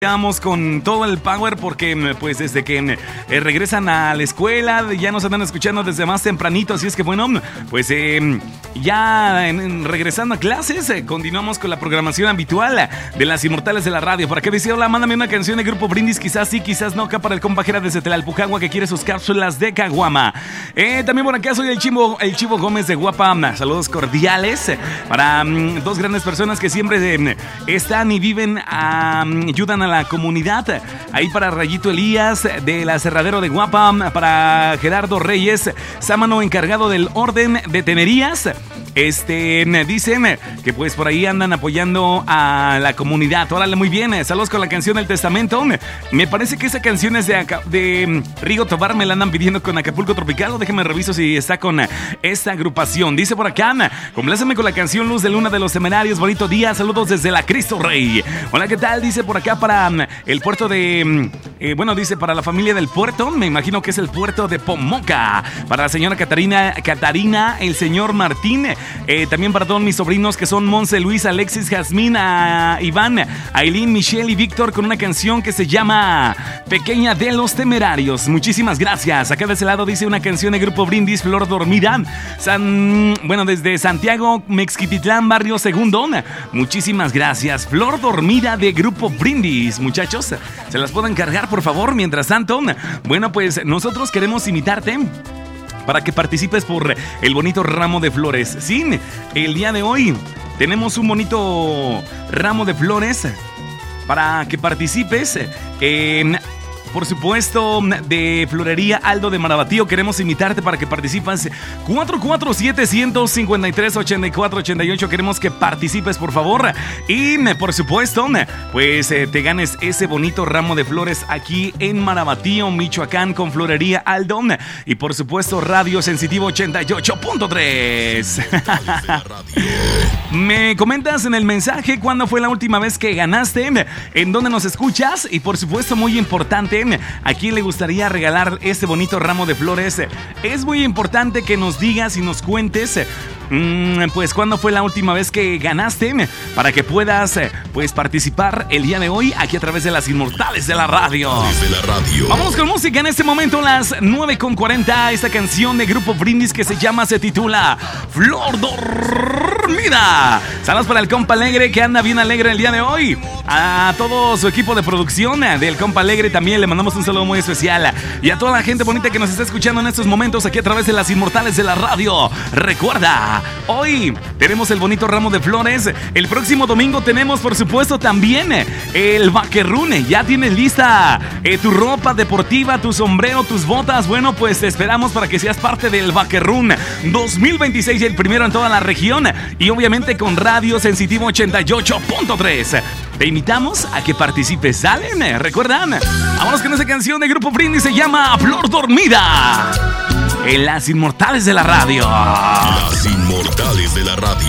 Vamos con todo el power porque pues desde que regresan a la escuela ya nos andan escuchando desde más tempranito, así es que bueno, pues regresando a clases continuamos con la programación habitual de las Inmortales de la Radio. Por acá dice, hola, mándame una canción de Grupo Brindis, quizás sí, quizás no, acá para el compa Jera desde Tlalpujagua que quiere sus cápsulas de caguama. También por acá soy el Chivo Gómez de Guapa, saludos cordiales para dos grandes personas que siempre están y viven, ayudan a la comunidad. Ahí para Rayito Elías del Aserradero de Guapa, para Gerardo Reyes, sámano encargado del orden de tenerías. Dicen que pues por ahí andan apoyando a la comunidad. Órale, muy bien. Saludos con la canción del Testamento. Me parece que esa canción es de Rigo Tobar, me la andan pidiendo con Acapulco Tropical. Déjeme reviso si está con esta agrupación. Dice por acá, compláceme con la canción Luz de Luna de los Temerarios. Bonito día, saludos desde la Cristo Rey. Hola, ¿qué tal? Dice por acá para el puerto de... dice para la familia del puerto. Me imagino que es el puerto de Pomoca. Para la señora Catarina, el señor Martín. También para todos mis sobrinos que son Monse, Luis, Alexis, Jazmín, Iván, Aileen, Michelle y Víctor, con una canción que se llama Pequeña de los Temerarios. Muchísimas gracias. Acá de ese lado dice una canción de Grupo Brindis, Flor Dormida. Desde Santiago, Mexquititlán, Barrio Segundo. Muchísimas gracias. Flor Dormida de Grupo Brindis. Muchachos, ¿se las pueden cargar, por favor? Mientras tanto, bueno, pues nosotros queremos invitarte para que participes por el bonito ramo de flores. Sí, el día de hoy tenemos un bonito ramo de flores para que participes en... Por supuesto, de Florería Aldo de Marabatío. Queremos invitarte para que participes. 447-153-8488. Queremos que participes, por favor. Y, por supuesto, pues te ganes ese bonito ramo de flores aquí en Marabatío, Michoacán, con Florería Aldo. Y, por supuesto, Radio Sensitivo 88.3. Me comentas en el mensaje cuándo fue la última vez que ganaste, en dónde nos escuchas. Y, por supuesto, muy importante, ¿a quién le gustaría regalar este bonito ramo de flores? Es muy importante que nos digas y nos cuentes pues cuándo fue la última vez que ganaste, para que puedas pues participar el día de hoy aquí a través de las Inmortales de la Radio. Vamos con música en este momento, las 9:40. Esta canción de Grupo Brindis que se titula Flor Dormida. Saludos para el compa Alegre que anda bien alegre el día de hoy. A todo su equipo de producción del compa Alegre también le mandamos un saludo muy especial. Y a toda la gente bonita que nos está escuchando en estos momentos aquí a través de las Inmortales de la Radio. Recuerda, hoy tenemos el bonito ramo de flores. El próximo domingo tenemos, por supuesto, también el Vaquerrune. Ya tienes lista tu ropa deportiva, tu sombrero, tus botas. Bueno, pues te esperamos para que seas parte del Vaquerrune 2026, el primero en toda la región. Y obviamente con Radio Sensitivo 88.3. Te invitamos a que participes. ¿Salen? ¿Recuerdan? Vámonos con esa canción de Grupo Brindis. Se llama Flor Dormida. En las Inmortales de la Radio. Las Inmortales de la Radio.